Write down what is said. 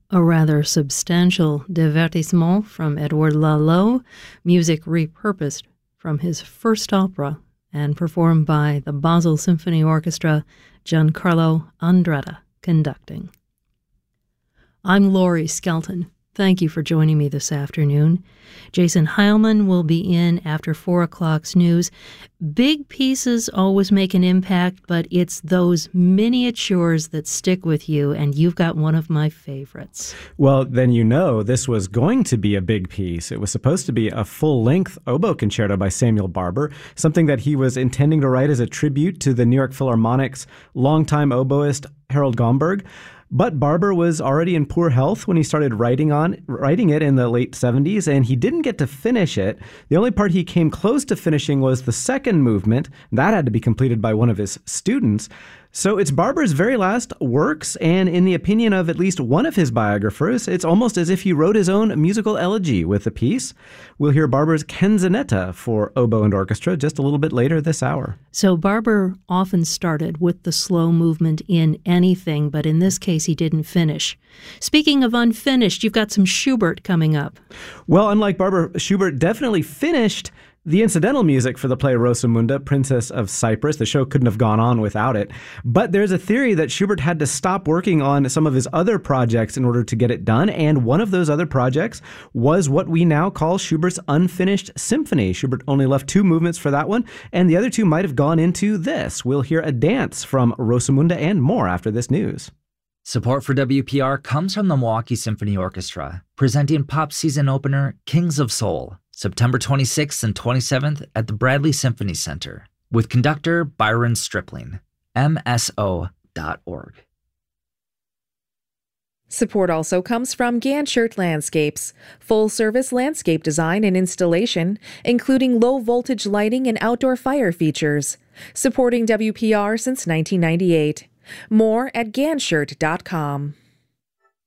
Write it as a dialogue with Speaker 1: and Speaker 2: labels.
Speaker 1: A rather substantial divertissement from Edouard Lalo, music repurposed from his first opera and performed by the Basel Symphony Orchestra, Giancarlo Andretta conducting. I'm Laurie Skelton. Thank you for joining me this afternoon. Jason Heilman will be in after 4 o'clock's news. Big pieces always make an impact, but it's those miniatures that stick with you, and you've got one of my favorites.
Speaker 2: Well, then you know this was going to be a big piece. It was supposed to be a full-length oboe concerto by Samuel Barber, something that he was intending to write as a tribute to the New York Philharmonic's longtime oboist Harold Gomberg. But Barber was already in poor health when he started writing it in the late 70s, and he didn't get to finish it. The only part he came close to finishing was the second movement. That had to be completed by one of his students. So it's Barber's very last works, and in the opinion of at least one of his biographers, it's almost as if he wrote his own musical elegy with the piece. We'll hear Barber's Canzonetta for oboe and orchestra just a little bit later this hour.
Speaker 1: So Barber often started with the slow movement in anything, but in this case he didn't finish. Speaking of unfinished, you've got some Schubert coming up.
Speaker 2: Well, unlike Barber, Schubert definitely finished the incidental music for the play Rosamunde, Princess of Cyprus. The show couldn't have gone on without it. But there's a theory that Schubert had to stop working on some of his other projects in order to get it done. And one of those other projects was what we now call Schubert's Unfinished Symphony. Schubert only left 2 movements for that one, and the other 2 might have gone into this. We'll hear a dance from Rosamunde and more after this news.
Speaker 3: Support for WPR comes from the Milwaukee Symphony Orchestra, presenting pop season opener Kings of Soul, September 26th and 27th at the Bradley Symphony Center, with conductor Byron Stripling, mso.org.
Speaker 4: Support also comes from Ganshert Landscapes, full-service landscape design and installation, including low-voltage lighting and outdoor fire features, supporting WPR since 1998. More at ganshert.com.